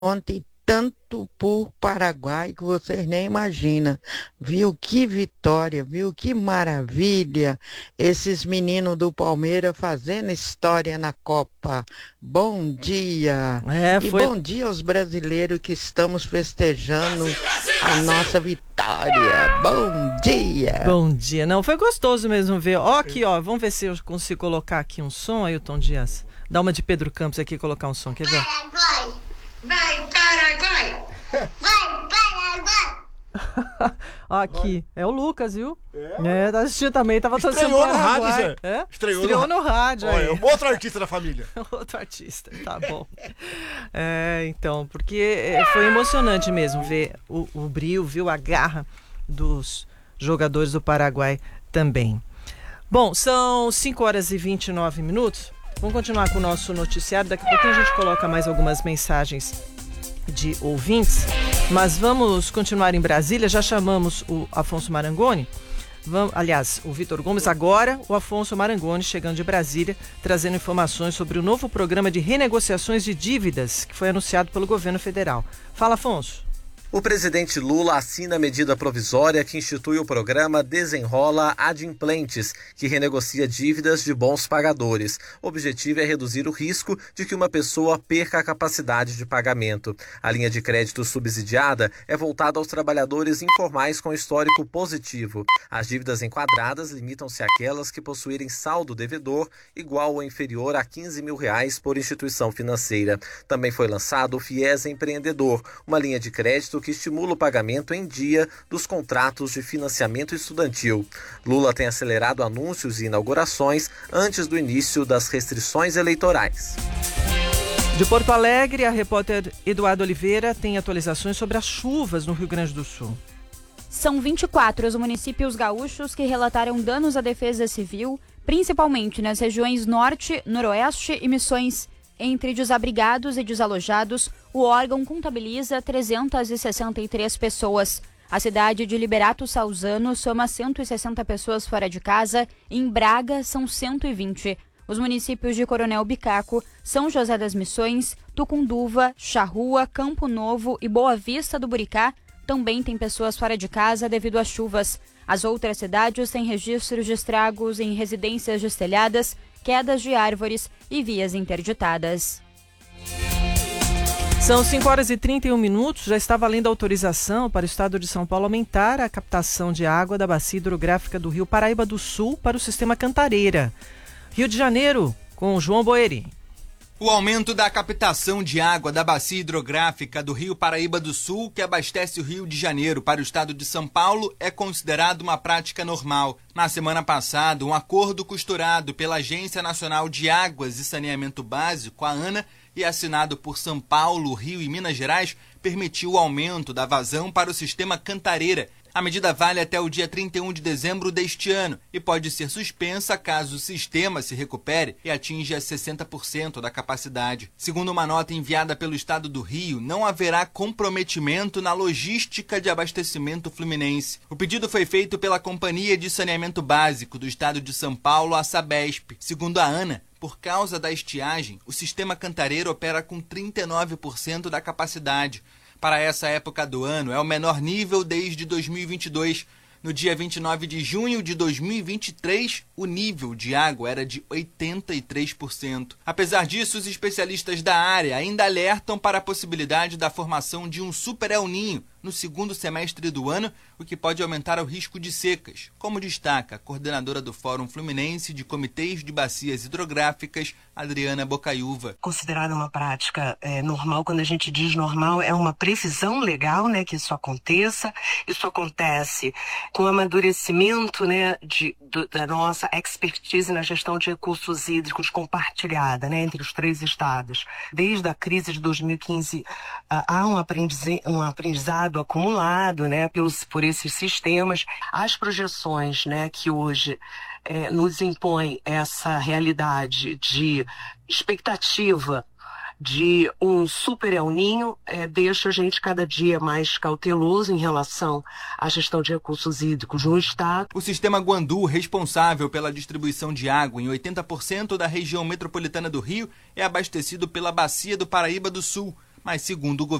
ontem tanto por Paraguai que vocês nem imaginam. Viu que vitória, viu que maravilha esses meninos do Palmeiras fazendo história na Copa. Bom dia! E Foi. bom dia aos brasileiros que estamos festejando a nossa vitória. Bom dia! Bom dia. Não, foi gostoso mesmo ver. Ó, aqui, ó. Vamos ver se eu consigo colocar aqui um som, Ailton Dias. Dá uma de Pedro Campos aqui e colocar um som. Quer ver? Paraguai! Vai, Paraguai! Vai, Paraguai! Ó, aqui. É o Lucas, viu? Tá assistindo também. Tava torcendo Estreou pro no rádio, Paraguai. Zé. É? Estreou no rádio. Olha, Aí. outro artista da família. Outro artista, tá bom. Então, porque foi emocionante mesmo ver o brio, viu, a garra dos jogadores do Paraguai também. Bom, são 5h29. Vamos continuar com o nosso noticiário. Daqui a pouquinho a gente coloca mais algumas mensagens de ouvintes. Mas vamos continuar em Brasília. Já chamamos o Afonso Marangoni. O Vitor Gomes, agora o Afonso Marangoni chegando de Brasília, trazendo informações sobre o novo programa de renegociações de dívidas que foi anunciado pelo governo federal. Fala, Afonso. O presidente Lula assina a medida provisória que institui o programa Desenrola Adimplentes, que renegocia dívidas de bons pagadores. O objetivo é reduzir o risco de que uma pessoa perca a capacidade de pagamento. A linha de crédito subsidiada é voltada aos trabalhadores informais com histórico positivo. As dívidas enquadradas limitam-se àquelas que possuírem saldo devedor igual ou inferior a R$15 mil por instituição financeira. Também foi lançado o FIES Empreendedor, uma linha de crédito que estimula o pagamento em dia dos contratos de financiamento estudantil. Lula tem acelerado anúncios e inaugurações antes do início das restrições eleitorais. De Porto Alegre, a repórter Eduardo Oliveira tem atualizações sobre as chuvas no Rio Grande do Sul. São 24 os municípios gaúchos que relataram danos à defesa civil, principalmente nas regiões Norte, Noroeste e Missões. Entre desabrigados e desalojados, o órgão contabiliza 363 pessoas. A cidade de Liberato Salzano soma 160 pessoas fora de casa, e em Braga são 120. Os municípios de Coronel Bicaco, São José das Missões, Tucunduva, Charrua, Campo Novo e Boa Vista do Buricá também têm pessoas fora de casa devido às chuvas. As outras cidades têm registros de estragos em residências destelhadas, quedas de árvores e vias interditadas. São 5h31, já está valendo autorização para o Estado de São Paulo aumentar a captação de água da bacia hidrográfica do Rio Paraíba do Sul para o sistema Cantareira. Rio de Janeiro, com João Boeri. O aumento da captação de água da bacia hidrográfica do Rio Paraíba do Sul, que abastece o Rio de Janeiro para o estado de São Paulo, é considerado uma prática normal. Na semana passada, um acordo costurado pela Agência Nacional de Águas e Saneamento Básico, a ANA, e assinado por São Paulo, Rio e Minas Gerais, permitiu o aumento da vazão para o sistema Cantareira. A medida vale até o dia 31 de dezembro deste ano e pode ser suspensa caso o sistema se recupere e atinja 60% da capacidade. Segundo uma nota enviada pelo Estado do Rio, não haverá comprometimento na logística de abastecimento fluminense. O pedido foi feito pela Companhia de Saneamento Básico do Estado de São Paulo, a Sabesp. Segundo a ANA, por causa da estiagem, o sistema Cantareira opera com 39% da capacidade. Para essa época do ano, é o menor nível desde 2022. No dia 29 de junho de 2023, o nível de água era de 83%. Apesar disso, os especialistas da área ainda alertam para a possibilidade da formação de um super El Niño no segundo semestre do ano, o que pode aumentar o risco de secas, como destaca a coordenadora do Fórum Fluminense de Comitês de Bacias Hidrográficas, Adriana Bocaiúva. Considerada uma prática normal, quando a gente diz normal, é uma previsão legal, né, que isso aconteça. Isso acontece com o amadurecimento, né, da nossa expertise na gestão de recursos hídricos compartilhada, né, entre os três estados. Desde a crise de 2015, há um aprendizado acumulado, né, por esses sistemas. As projeções, né, que hoje nos impõem essa realidade de expectativa de um super El Niño, deixa a gente cada dia mais cauteloso em relação à gestão de recursos hídricos no estado. O sistema Guandu, responsável pela distribuição de água em 80% da região metropolitana do Rio, é abastecido pela Bacia do Paraíba do Sul. mas segundo o